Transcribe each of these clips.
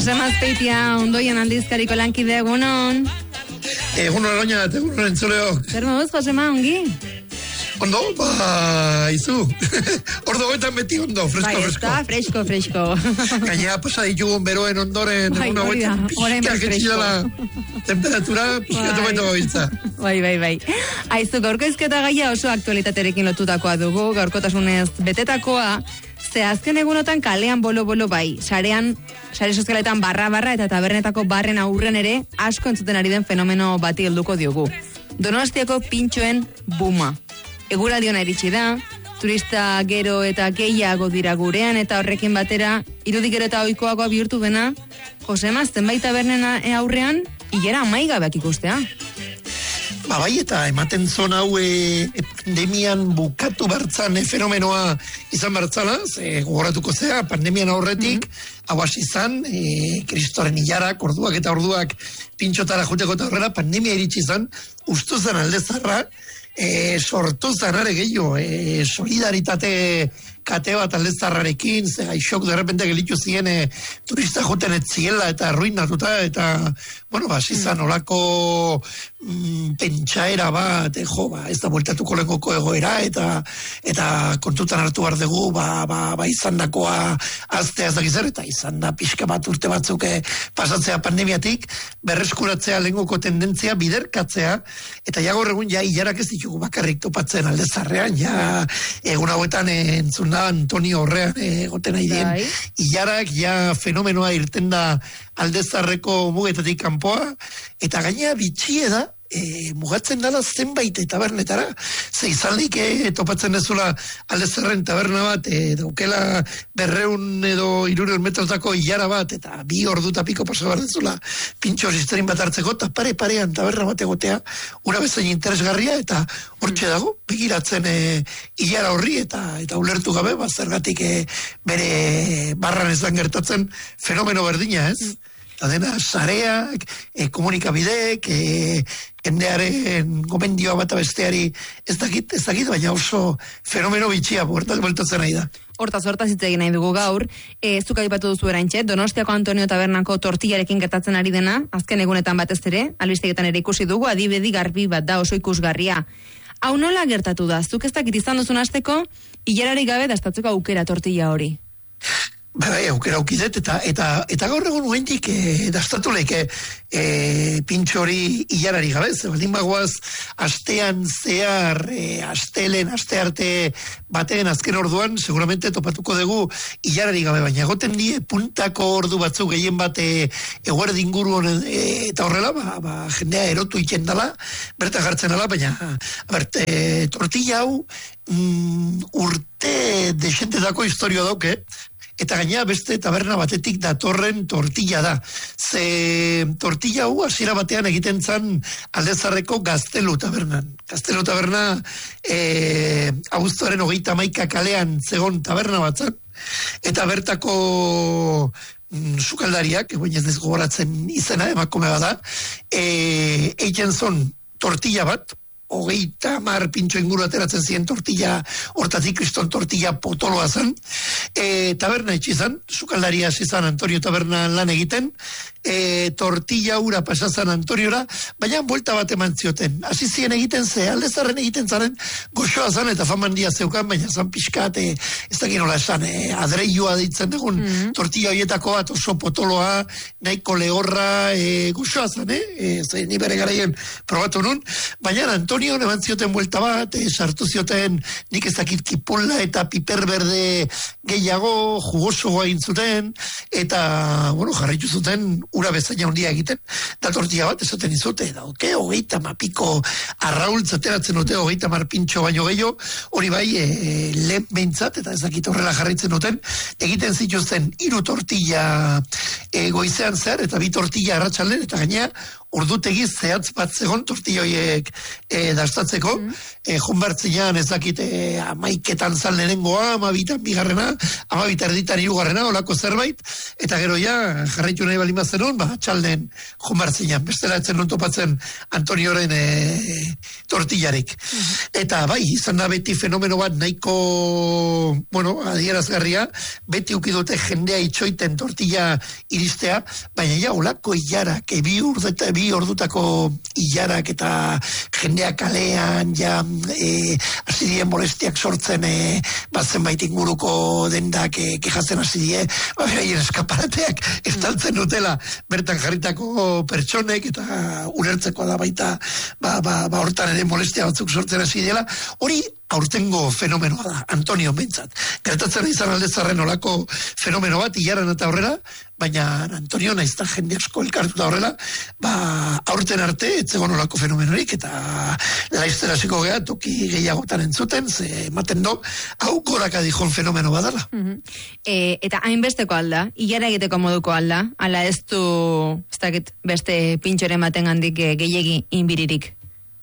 Zemazpeitia ondoien aldizkariko lankide egunon. Egunon Aloña, egunon entzuleo. Zer moduz, Josema, ongi? Ondo, izu. Ordo goetan beti ondo, fresko. Fresko. Gainea pasa ditugun beroen ondoren, egun hauetan pixka getxilala temperatura pixkatu beto goitza. Bai. Aizu, gaurko izketa gaia oso aktualitaterekin lotutakoa dugu, gaurkotasunez betetakoa. Ze azken egunotan kalean bolo-bolo bai, sare sozialetan barra eta tabernetako barren aurren ere asko entzuten ari den fenomeno bati helduko diogu. Donostiako pintxoen buma. Eguraldiona iritsi da, turista gero eta gehiago dira gurean eta horrekin batera, irudik gero eta ohikoagoa bihurtu dena, Josema, zenbait tabernen aurrean, hilera amaigabeak ikustea. Bai, eta ematen zon hau pandemian bukatu bertzan fenomenoa izan bertzala, gogoratuko zea, pandemian aurretik, hau hasi izan, kristoren hilarak, orduak pintxotara juteko eta horrela, pandemia iritsi izan, ustu zen aldezarra, sortu zen are gehiago, solidaritate kate bat aldezarrarekin, ze gaixok derrepente gelitu ziren turista juten etziela eta arruinatuta, eta, hasi izan olako pentsaera bat, ez da bueltatuko lengoko egoera, eta kontutan hartu behar dugu, izan dakoa aztea ez dakizer, eta izan da pixka bat urte batzuk pasatzea pandemiatik, berreskuratzea lengoko tendentzia, biderkatzea, eta gaur egun hilarak ez ditugu bakarrik topatzen aldezarrean, egun hauetan entzun da Antonio Horrean goten nahi dien, hilarak fenomenoa irten da aldezarreko mugetatik kanpoa, eta gainea bitxie da, mugatzen dala zenbait tabernetara, ze izanlik topatzen dezula aldezarren taberna bat, daukela 200 edo 300 metrotako hilara bat, eta 2 ordu eta piko pasa behar dezula pintxo sisterin bat hartzeko, eta pare-parean taberna bat egotea, ura bezain interesgarria, eta hortxe dago, begiratzen hilara horri, eta ulertu gabe, zergatik bere barran ezan gertatzen fenomeno berdina, ez? Eta dena, sareak, komunikabideek, jendearen gomendioa bat besteari ez dakit, baina oso fenomeno bitxia, bueltatzen nahi da. Hortaz hitz egin nahi dugu gaur, zuk aipatu duzu eraintxe, Donostiako Antonio Tabernako tortillarekin gertatzen ari dena, azken egunetan batez ere, albistegetan ere ikusi dugu, adibedi garbi bat da oso ikusgarria. Hau nola gertatu da, zuk ez dakit izan duzun hasteko, hilarari gabe dastatzeko aukera tortilla hori? Aukera aukidet, eta gaur egun nuentik dastatu leke pintxo hori hilarari gabe, baldin bagoaz astean zehar, aste arte baten azken orduan, seguramente topatuko dugu hilarari gabe, baina egoten die puntako ordu batzuk gehien bat eguerdi inguru eta horrela, jendea erotu iken dala, berta gartzen dala, baina tortilla hau urte desentetako historioa dauke, eta gainea beste taberna batetik datorren tortilla da. Ze tortilla hau hasiera batean egiten zan aldezarreko Gaztelu tabernan. Gaztelu taberna abuztuaren 31 kalean zegon taberna batzan, eta bertako sukaldariak, ez ez gogoratzen izena, emakume bada, eiken zon tortilla bat, 30 pintxo inguru ateratzen ziren tortilla, hortatik kriston tortilla potoloa zen, taberna etxizan, sukaldaria zizan Antonio tabernan lan egiten, tortilla ura pasazan Antoniora, baina buelta bat eman zioten. Hasi ziren egiten aldezarren egiten zaren, goxoa zan eta famandia zeukan, baina zan pixkat, ez dakit nola esan, adreioa ditzen dugun, tortilla horietako bat oso potoloa, nahiko lehorra, goxoa zan, ni bere garaien probatu nun, baina Antonio eman zioten buelta bat, sartu zioten nik ez dakit kipola eta piper berde gehiago, jugosoa intzuten, eta, jarraitu zuten ura bezaina handia egiten, da tortilla bat esaten izute, dauke, 30 piko arraultz ateratzen dute, 30 pintxo baino gehiago, hori bai, lehen behintzat, eta ez dakit horrela jarraitzen duten, egiten zituzten 3 tortilla goizean zer, eta 2 tortilla arratsalden, eta gainea, urdutegi zehatz bat zegon tortilla horiek dastatzeko, jonbertzian ez dakit 11etan zan lehenengoa, 12etan bigarrena, 12 erditan hirugarrena, olako zerbait, eta gero ja, jarraitu nahi balin bazenon, txalden jonbertzian, bestela etzen non topatzen Antonioren tortillarik. Eta bai, izan da beti fenomeno bat nahiko, adierazgarria, beti ukidute jendea itxoiten tortilla iristea, baina ja, olako ilarak, bi ordutako ilarak eta jendea kalean, ja, hasi dien molestiak sortzen, zenbait inguruko dendak kejatzen hasi die, beraien eskaparateak estaltzen dutela bertan jarritako pertsonek, eta ulertzeko da baita, hortan ere molestia batzuk sortzen hasi dela, hori aurtengo fenomenoa da, Antonio bentsat. Gertatzen izan aldezarren olako fenomeno bat, ilaran eta horrela, baina Antonio naizta jende asko elkartuta horrela, aurten arte etzegon olako fenomenorik, eta laiztera hasiko gea toki gehiagotan entzuten, ze ematen do, hau goraka dijon fenomeno badala. Eta hainbesteko alda, ilara egiteko moduko alda, ala ez du, ez dakit, beste pintxoren baten handik gehiegi inbiririk?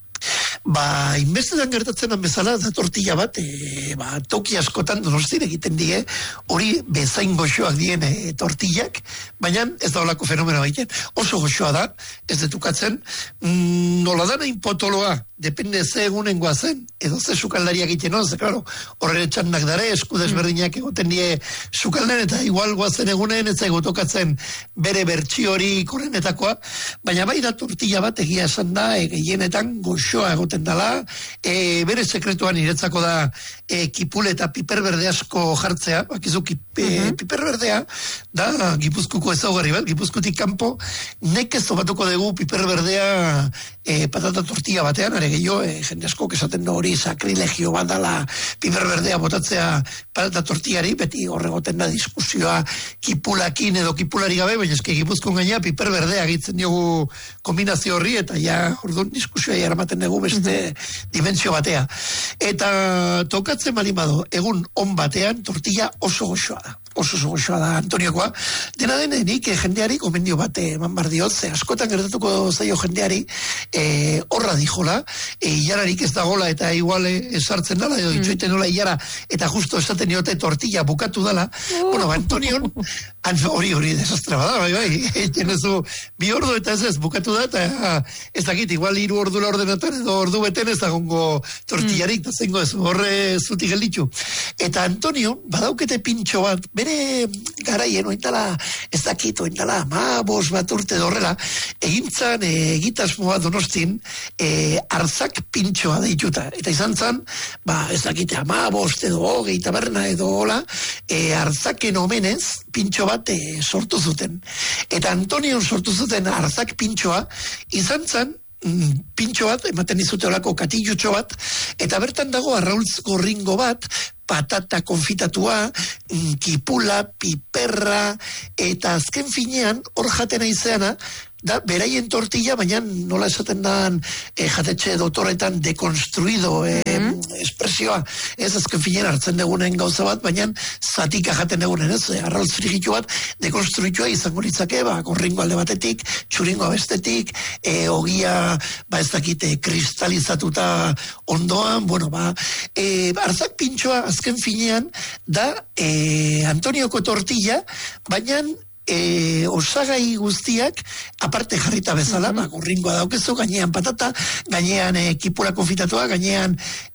Inbestetan gertatzen bezala da tortilla bat, toki askotan Donostian egiten die, hori bezain goxoak dien tortillak, baina ez da olako fenomeno baiten. Oso goxoa da, ez detukatzen, nola da nahin potoloa, depende ze egunen goazen, edo ze sukaldariak egiten oz, klaro, horre txandak dare, esku desberdinak egoten die sukalden, eta igual goazen egunen, ez zaigu tokatzen bere bertsio hori korrenetakoa, baina bai da tortilla bat egia esan da, gehienetan goxoa egoten dala, bere sekretuan niretzako da kipule eta piper berde asko jartzea, bakizu piper berdea, da Gipuzkuko ezaugarri bat, Gipuzkutik kanpo, nekez topatuko dugu piper berdea patata tortilla batean, gehiago, jende asko esaten da hori sakrilegio bat dala piper berdea botatzea patata tortillari, beti horregoten da diskusioa kipulakin edo kipulari gabe, baina eski Gipuzkoan gaina piper berdea egitzen diogu kombinazio horri, eta ja orduan diskusioa jaramaten dugu beste dimensio batea. Eta tokatzen balimado, egun on batean tortilla oso goxoa da. Oso goxoa da Antoniokoa. Dena nik jendeari gomendio bat eman bardiot, ze askotan gertatuko zaio jendeari horra dijola, hilararik ez dagola eta igual esartzen dala, edo itxoiten nola hilara, eta justo esaten niote tortilla bukatu dala. Antonion, hori desastre bada, bai, etenezu bi ordu eta ez bukatu da, eta ez dakit, igual 3 ordu ordenatan edo ordu beten ez dagongo tortillarik, da zengo ez, horre zutik gelditxu. Eta Antonio, badaukete pintxo bat, bere garaien ointala, ez dakit, ointala, 5 bat urte dorrela, egintzan egitasmoa Donostin, arzak pintxoa deituta. Eta izan zan, ez dakite, 15 edo 20 taberna edo hola, arzaken omenez, pintxo bat sortu zuten. Eta Antonion sortu zuten arzak pintxoa, izan zan, pintxo bat, ematen dizute olako katillutxo bat, eta bertan dago arraultz gorringo bat, patata konfitatua, kipula, piperra, eta azken finean, hor jatena izeana, da, beraien tortilla, baina nola esaten dan jatetxe dotoretan dekonstruido espresioa, ez azken finean hartzen dugunen gauza bat, baina zatika jaten dugunen, ez, arrauz frigitu bat, dekonstruitua izango litzake, gorringo alde batetik, txuringo bestetik, ogia, ez dakite, kristalizatuta ondoan, arzak pintxoa azken finean, da, Antonioko tortilla, baina osagai guztiak aparte jarrita bezala, gorringoa daukezu, gainean patata, gainean kipura konfitatua, gainean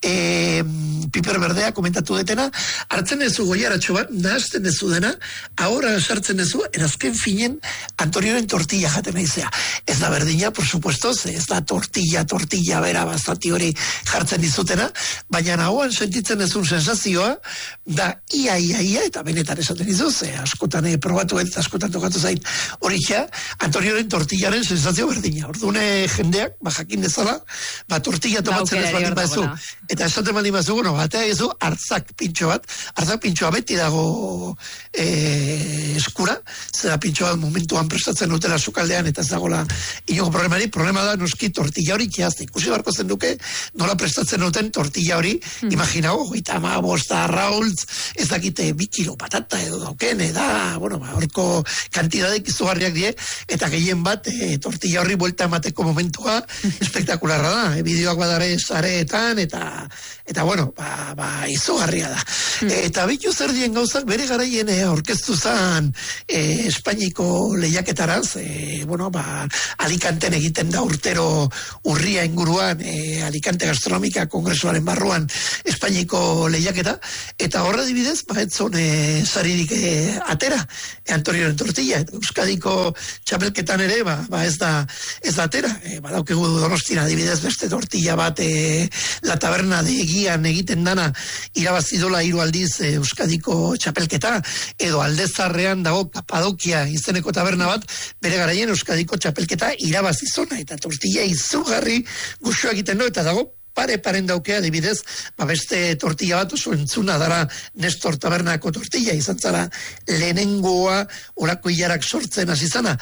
piper berdea komentatu detena, hartzen dezu goiaratxo bat, nahazten dezu dena, ahora sartzen dezu, erazken finen Antonioren tortilla jaten naizea. Ez da berdina, por supuesto, ez da tortilla bera bastati hori jartzen dizutena, baina nahoan sentitzen dezun sensazioa, da ia, eta benetan esaten dizuz, askotan probatu eta askotan tokatu zait hori ja, Antonioren tortillaren sensazio berdina. Ordune jendeak, jakin dezala, tortilla tomatzen ez baldin bazu. Eta esaten baldin bazu, batea ezu, arzak pintxoa beti dago eskura, zera pintxoa momentuan prestatzen dutela sukaldean, eta ez dagoela inoko problema da noski tortilla hori kiazte. Ikusi barko zen duke, nola prestatzen duten tortilla hori, imaginago, 15 arraultz, ez dakite 2 kilo patata edo dauken, horko kantidadek izugarriak die, eta gehien bat, tortilla horri buelta emateko momentua, espektakularra da, bideoak badare sareetan, eta bueno, izugarria da. Eta bitu zer dien gauzak, bere garaien orkestu zan Espainiko lehiaketaraz, Alicanten egiten da urtero urria inguruan, Alicante Gastronomika Kongresuaren barruan Espainiko lehiaketa, eta horra dibidez, etzon saririk atera, Antonioren tortilla, Euskadiko txapelketan ere, ez da atera, badaukegu Donostira dibidez beste tortilla bat, La Taberna de Egian egiten dana, irabazidola 3 aldiz Euskadiko txapelketa, edo Aldezarrean dago Kapadokia izeneko taberna bat, bere garaien Euskadiko txapelketa irabazizona, eta tortilla izugarri guxua egiten du, eta dago paren daukea, adibidez, beste tortilla bat oso entzuna dara Nestor Tabernako tortilla, izan zara lehenengoa orako hilarak sortzen hasi zana.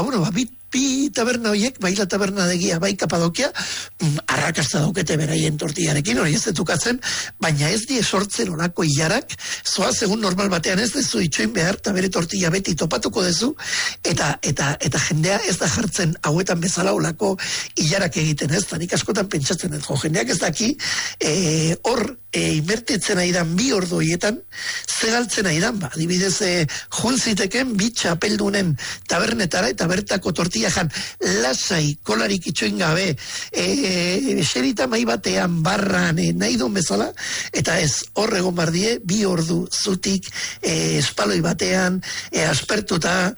Bi taberna horiek, bai La Taberna de Egia, bai Kapadokia, arrakasta daukete beraien tortillarekin, hori ez detukatzen, baina ez die sortzen orako hilarak, zoaz egun normal batean ez dezu itxoin behar, eta bere tortilla beti topatuko dezu, eta jendea ez da jartzen hauetan bezala olako hilarak egiten, ez da nik askotan pentsatzen ez, jendeak ez daki, hor inbertitzen aidan 2 ordu horietan, zegaltzen aidan, adibidez, juntziteken 2 txapeldunen tabernetara, eta bertako tortilla jan lasai kolarik itxoin gabe, eserita mai batean barran nahi duen bezala, eta ez hor egon bardie 2 ordu zutik espaloi batean aspertuta,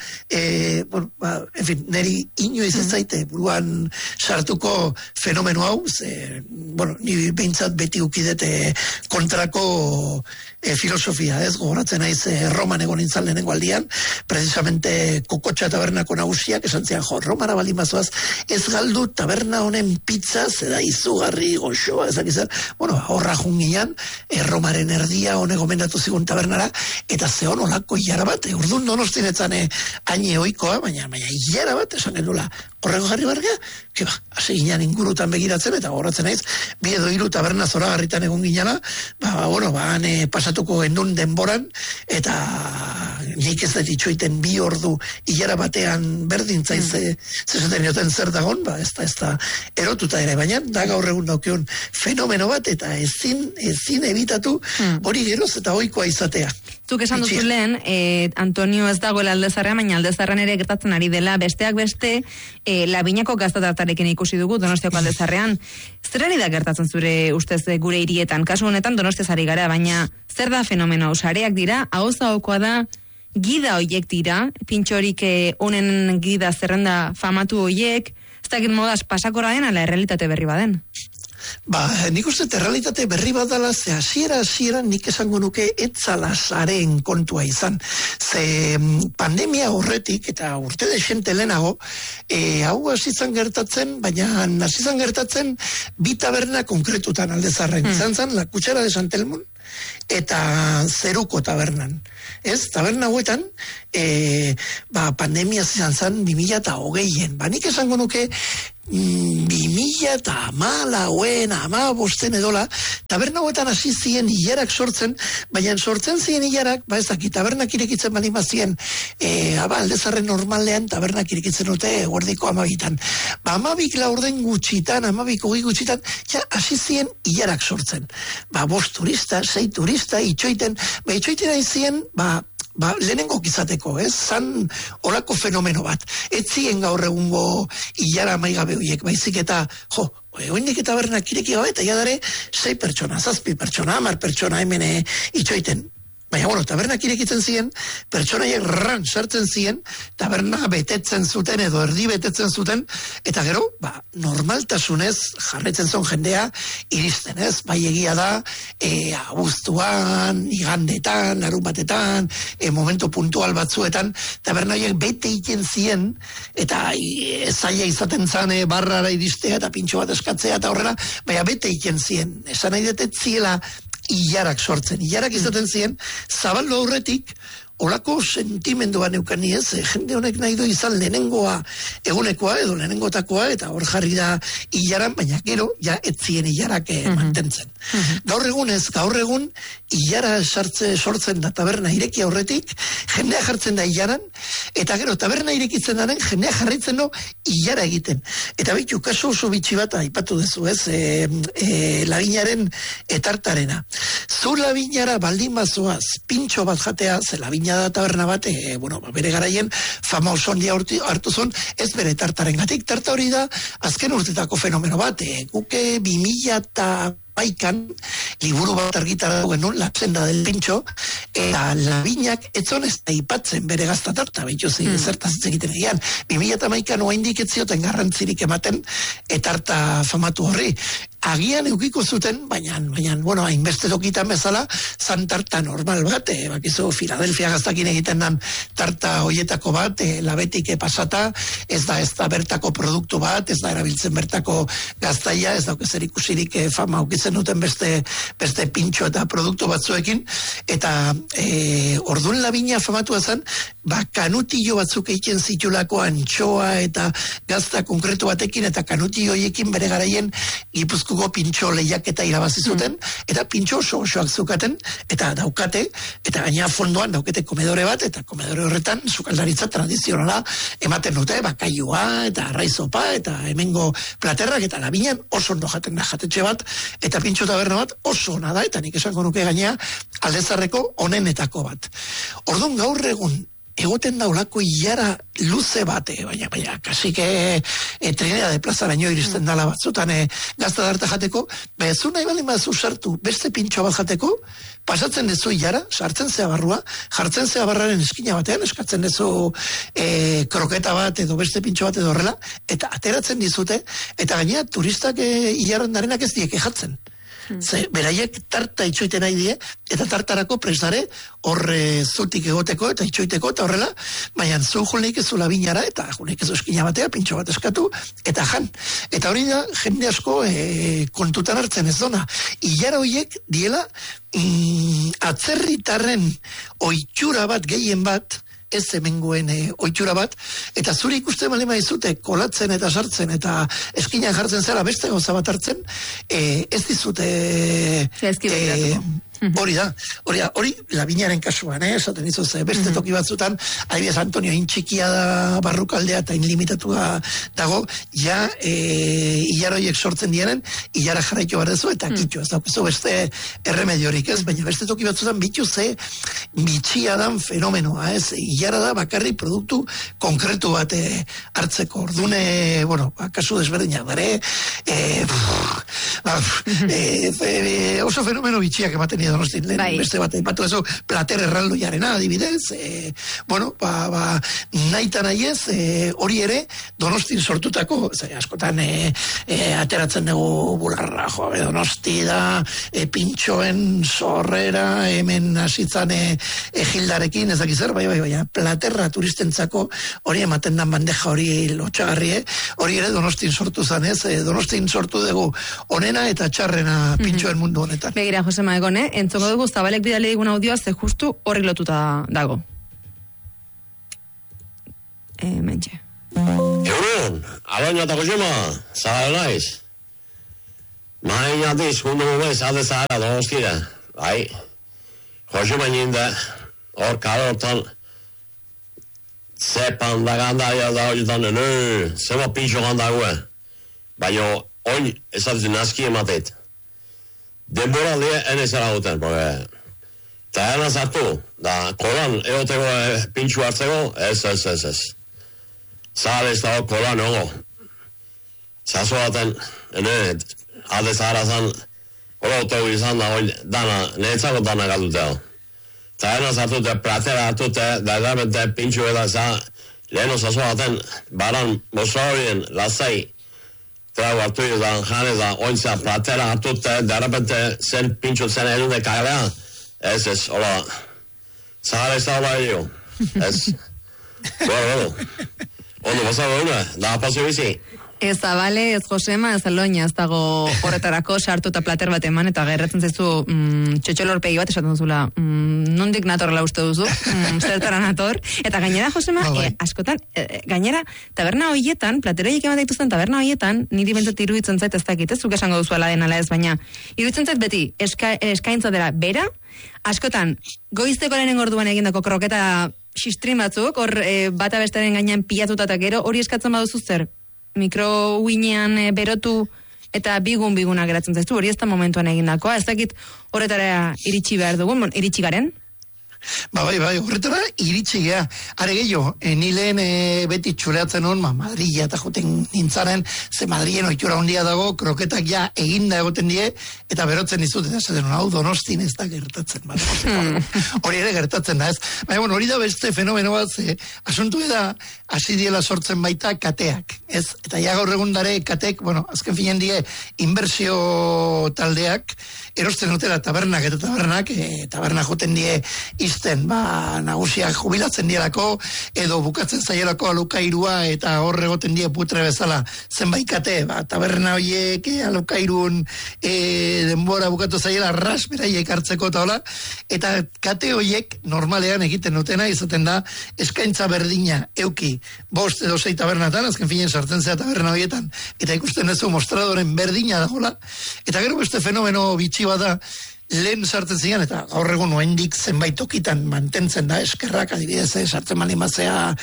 en fin, neri inoiz ez zaite buruan sartuko fenomeno hau, ni behintzat beti ukidete kontrako filosofia, ez, gogoratzen naiz Roman egon nintzen lehenengo aldian, precisamente Kokotxa tabernako nagusiak esan zian, Romara baldin bazoaz, ez galdu taberna honen pizza, zeda izugarri goxoa, ezakizan, horra jungian, Romaren erdia hone gomendatu zigun tabernara, eta zehon olako hilara bat, urdun Donostin etzan haine oikoa, baina hilara bat, esan genula, horrego jarri bargea, hasi ginean ingurutan begiratzen, eta gogoratzen naiz, 2 edo 3 taberna zoragarritan egon ginala, han pasatuko gendun denboran, eta nik ez dut itxoiten 2 ordu hilara batean berdin zaiz, zezaten joten zer dagon, ez da erotuta ere, baina da gaur egun daukion fenomeno bat, eta ezin ebitatu hori geroz eta ohikoa izatea. Zuk esan duzu lehen, Antonio ez dagoela Aldezarrean, baina Aldezarrean ere gertatzen ari dela, besteak beste, Labinako gaztatartarekin ikusi dugu Donostiako Aldezarrean. Zer ari da gertatzen zure ustez gure hirietan? Kasu honetan Donostiaz ari gara, baina zer da fenomeno? Sareak dira, ahozaokoa da, gida hoiek dira, pintxorik honen gida zerrenda famatu hoiek, ez dakit modaz pasakora den, ala errealitate berri baden? Nik uste errealitate berri badala, ze hasiera nik esango nuke etzala sareen kontua izan. Ze pandemia horretik, eta urte desente lehenago, hau hasizan gertatzen, baina hasizan gertatzen 2 taberna konkretutan Aldezarren. Izan zen, La Cuchara de Sant Telmon, eta Zeruko tabernan. Ez, taberna hauetan, pandemia izan zen 2020. Nik esango nuke 2014, 2015 edola, taberna hauetan hasi ziren hilarak sortzen, baina sortzen ziren hilarak, ez dakit, tabernak irekitzen bali mazien, Aldezarren normalean tabernak irekitzen dute guardiko 12-an. 12 laurden gutxitan, 12 gutxitan, hasi ziren hilarak sortzen. 5 turista, 6 turista, itxoiten nahi ziren, lehenengo izateko, zan olako fenomeno bat. Ez ziren gaur egungo hilara maigabe horiek, baizik eta, oindik eta tabernak ireki gabe, eta jadare 6 pertsona, 7 pertsona, 10 pertsona hemen itxoiten. Baina, tabernak irekitzen ziren, pertsonaiek sartzen ziren, taberna betetzen zuten edo erdi betetzen zuten, eta gero, normaltasunez jarretzen zuen jendea iristen, ez? Bai egia da, abuztuan, igandetan, larunbatetan, momentu puntual batzuetan, tabernaiek bete iten ziren, eta zaila izaten zan barrara iristea eta pintxo bat eskatzea eta horrela, baina bete iten ziren, esan nahi detet ziela hilarak sortzen. Hilarak izaten ziren, zabaldu aurretik, olako sentimenduan eukani ez, jende honek nahi du izan lehenengoa egunekoa edo lehenengotakoa, eta hor jarri da ilaran, baina gero, ja etzien ilarak mantentzen. Gaur egun, ilara sortzen da taberna ireki aurretik, jendea jartzen da ilaran, eta gero taberna irekitzen daren, jendea jarritzen do ilara egiten. Eta bitu, kasu oso bitxi bat aipatu dezu, ez, labinaren etartarena. Zu labinara baldin bazoaz, pintxo bat jatea, ze labina da taberna bat, bere garaien fama oso handia hartu zon, ez bere tartaren gatik. Tarta hori da, azken urtetako fenomeno bat, guke 2008an liburu bat argitara genuen, La senda del pintxo, eta labinak etzon ez da ipatzen bere gazta tarta, behituzi, zertaz egiten egian. 2008an oaindik ez zioten garrantzirik ematen etarta famatu horri. Agian eukiko zuten, baina, hainbeste tokitan bezala, zan tarta normal bat, bakizu, Filadelfia gaztakin egiten dan tarta hoietako bat, labetik pasata, ez da bertako produktu bat, ez da erabiltzen bertako gaztaia, ez dauk ezer ikusirik fama ukitzen duten beste pintxo eta produktu batzuekin, eta orduan labina famatu zen, kanutillo batzuk egiten zitulako antxoa eta gazta konkretu batekin, eta kanutillo hoiekin bere garaien Gipuzkoako pintxo lehiaketa irabazi zuten, eta pintxo osoak zukaten, eta daukate, eta gaina fondoan daukete komedore bat, eta komedore horretan sukaldaritza tradizionala ematen dute, bakailua, eta arraizopa, eta hemengo platerrak, eta labinan oso ondo jaten da jatetxe bat, eta pintxo taberna bat oso ona da, eta nik esango nuke gaina aldezarreko onenetako bat. Orduan gaur egun, egoten daulako ilara luze bate, baina kasik Trinidad de Plazaraino iristen dala batzutan gazta darta jateko, bezu nahi baldin bazu sartu beste pintxo bat jateko, pasatzen dezu ilara, sartzen zea barrua, jartzen zea barraren eskina batean, eskatzen dezu kroketa bat edo beste pintxo bat edo horrela, eta ateratzen dizute, eta gainera turistak ilaran darenak ez dieke jatzen. Ze, beraiek tarta itxoiten nahi die, eta tartarako presare horre zutik egoteko eta itxoiteko eta horrela, baina zu juleik ez zu labinara eta juleik ez eskina batea, pintxo bat eskatu, eta jan. Eta hori da, jende asko kontutan hartzen ez dona. Ilara horiek diela atzerritarren oitxura bat, gehien bat, ez hemengoen oitxura bat, eta zuri ikusten bali maizute kolatzen eta sartzen eta eskinan jartzen zela beste gauza bat hartzen, ez dizute hori da, hori labinaren kasuan, esaten dizuz, beste toki batzutan, adibidez Antonio, intxikia da barrukaldea eta inlimitatua dago, ja hilaroiek sortzen dienen, hilara jarraiko barrezu eta kitxo, ez daukezu beste erremediorik, ez, baina beste toki batzutan bitu ze bitxia dan fenomenoa, ez, hilara da bakarri produktu konkretu bat hartzeko, ordune, kasu desberdinak dare, oso fenomeno bitxiak ematen nire Donostin, beste bat, batu ezo, plater erraldo jarena, adibidez, naita nahi ez, hori ere, Donostin sortutako, askotan, ateratzen dugu bularra, Donosti da, pintxoen sorrera, hemen hasitzan Gildarekin, ez dakiz zer, bai, platerra turistentzako, hori ematen dan bandeja hori lotxagarri, hori ere Donostin sortu zan, ez, Donostin sortu dugu onena eta txarrena pintxoen mundu honetan. Begira, Josema Egon, entzongo dugu Zabalek bidali digun audioa ze justu horri lotuta dago. Mentxe. Egunon, Alaina eta Josema, Zabal naiz. Mainatik, mundu gubez, alde zahara, Donostira. Bai, Josema ninde, hor kalortan, zepan da gandaria da horietan, zema pintxo gandagoa. Baina, oin, ezatzen nazki ematet. Denbora lia enezera guten, eta ena zartu, da kolan egoteko pintxu hartzeko, ez. Zahar ez dago kolan ego. Zazo baten, alde zahara zan, hola otegu izan da, dana, netzako dana galdutea. Eta ena zartu, platera hartu, da edabente pintxu edazan, leheno zazo baten, baran mozua horien, lazai, trago hartu izan, jane da, ointzea platera hartu, de repente zen pintxo zen edunde kagalea, ez, hola, zahar ez da hola edo, ez, bueno, ondo pasako una, da pasio bizi. Ez Zabale, ez Josema, ez Aloina, ez dago horretarako sartu eta plater bat eman, eta gerratzen zaizu txotxolorpegi bat esaten duzula, nondik natorrela uste duzu, zertara nator, eta gainera, Josema, askotan, gainera, taberna hoietan, plateroiek ematen dituzten taberna hoietan, niri bentzat iruditzen zait ez dakit, ez zuk esango duzu ala den ala ez, baina, iruditzen zait beti, eskaintza dela bera, askotan, goizteko lehenengo orduan egindako kroketa xistrin batzuk, hor bata bestaren gainean pilatuta eta gero, hori eskatzen baduzu zer, mikrouinean berotu, eta biguna geratzen zaitu, hori ez da momentuan egindakoa, ez dakit horretara iritsi behar dugun, iritsi garen? Bai, horretara iritsi gea. Are gehiago, ni lehen beti txuleatzen hon, Madrilla eta joten nintzaren, ze Madrilen oitura handia dago, kroketak ja eginda egoten die, eta berotzen dizut, eta zaten hau Donostin ez da gertatzen. Hori ere gertatzen da, ez? Baina, hori da beste fenomeno bat, asuntu da, hasi diela sortzen baita kateak, ez? Eta ja gaur egun dare katek, azken finen die, inbertsio taldeak, erosten dutela tabernak eta tabernak joten die izten, nagusiak jubilatzen dielako, edo bukatzen zaielako alokairua, eta horre egoten die putre bezala zenbait kate, taberna horiek alokairun denbora bukatu zaiela ras beraiek hartzeko eta hola, eta kate horiek normalean egiten dutena izaten da eskaintza berdina euki, 5 edo 6 tabernatan, azken finen sartzen zea taberna horietan, eta ikusten duzu mostradoren berdina dagoela, eta gero beste fenomeno bitxi bada, lehen sartzen zian, eta gaur egun oraindik zenbait tokitan mantentzen da eskerrak, adibidez, sartzen mali mazea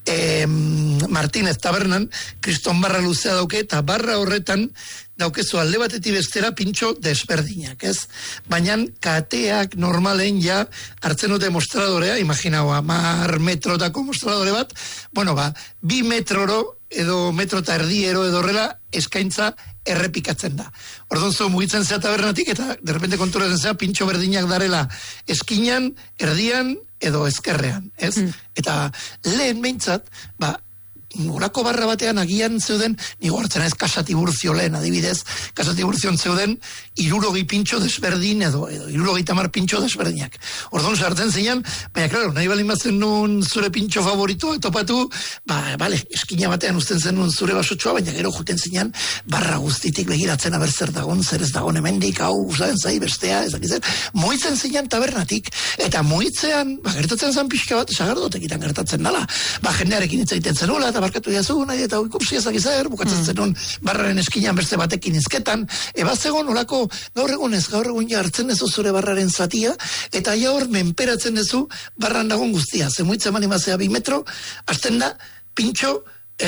Martínez tabernan, kriston barra luzea dauke, eta barra horretan daukezu alde batetik bestera pintxo desberdinak, ez? Baina kateak normalen ja hartzen dute mostradorea, imaginau, 10 metrotako mostradore bat, 2 metroro edo metro eta erdiero edo horrela eskaintza errepikatzen da. Orduan zu mugitzen zea tabernatik eta derrepente konturatzen zea pintxo berdinak darela eskinan, erdian edo ezkerrean, ez? Eta lehen behintzat, horako barra batean agian zeuden, nigo hartzen ez Kasatiburzio lehen, adibidez, Kasatiburzion zeuden 60 pintxo desberdin edo 70 pintxo desberdinak. Orduan sartzen zinean, baina, klaro, nahi balin bazen nun zure pintxo favoritoa topatu, eskina batean uzten zen nun zure basotxoa, baina gero juten zinean, barra guztitik begiratzen aber zer dagon, zer ez dagon hemendik, hau usaden zai, bestea, ezakizet, moitzen zinean tabernatik, eta moitzean, gertatzen zen pixka bat, sagardotekitan gertatzen dala, jendearekin hitz egiten zenula, eta barkatu jazu, nahi, eta ikupsi ezakizer, bukatzen zenun barraren eskinan beste batekin izketan, zegoen olako, gaur egun ja hartzen dezu zure barraren zatia, eta ja hor menperatzen dezu barran dagoen guztia, zemuitzen mani mazea 2 metro, hasten da, pintxo,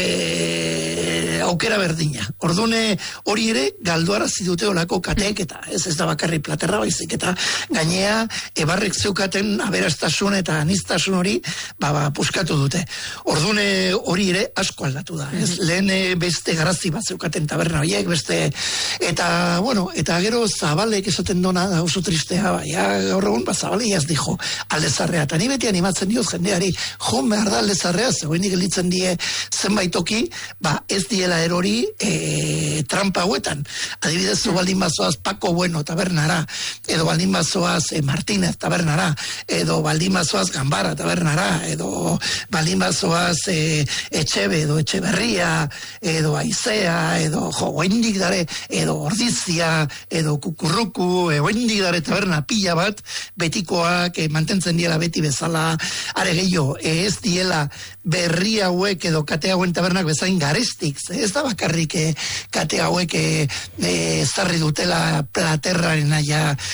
aukera berdina. Ordune hori ere galduarazi dute olako kateek, eta ez da bakarri platerra baizik, eta gainea ebarrek zeukaten aberastasun eta anistasun hori puskatu dute. Ordune hori ere asko aldatu da. Lehen beste garazi bat zeukaten taberna horiek, beste, eta eta gero Zabalek esaten dona da oso tristea, gaur egun Zabalek jaz dijo Aldezarrea, eta ni beti animatzen dioz jendeari, behar da Aldezarrea, zegoenik elitzen die zenbait toki, ez diela erori trampa hauetan. Adibidez, baldin bazoaz Paco Bueno tabernara, edo baldin bazoaz Martínez tabernara, edo baldin bazoaz Gambara tabernara, edo baldin bazoaz Etxebe, edo Etxeberria, edo Aizea, edo goendik dare, edo Ordizia, edo Kukurruku, goendik dare taberna pila bat, betikoak mantentzen diela beti bezala, are gehiago, ez diela berri hauek edo kate hauen tabernak bezain garestik, ez da bakarrik kate hauek zarri dutela platerraren aia